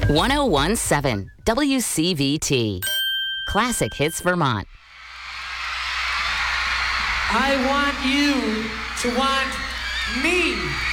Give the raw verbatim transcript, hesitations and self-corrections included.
ten seventeen W C V T. Classic Hits Vermont. I want you to want me.